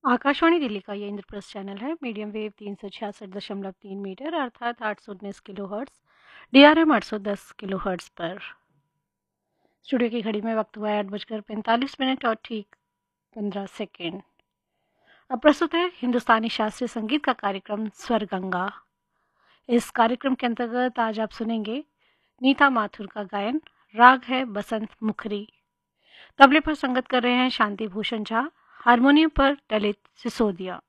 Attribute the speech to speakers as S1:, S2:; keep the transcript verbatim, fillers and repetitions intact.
S1: आकाशवाणी दिल्ली का ये इंद्रप्रस्थ चैनल है। मीडियम वेव तीन सौ छियासठ दशमलव तीन मीटर अर्थात आठ सौ उन्नीस kilo hertz, D R M आठ सौ दस किलो हर्ट्स पर। स्टूडियो की घड़ी में वक्त हुआ है आठ बजकर पैंतालीस मिनट और ठीक पंद्रह सेकेंड। अब प्रस्तुत है हिंदुस्तानी शास्त्रीय संगीत का कार्यक्रम स्वर गंगा। इस कार्यक्रम के अंतर्गत आज आप सुनेंगे नीता माथुर का गायन। राग है बसंत मुखरी। तबले पर संगत कर रहे हैं शांति भूषण झा। हारमोनियम पर ललित सिसोदिया।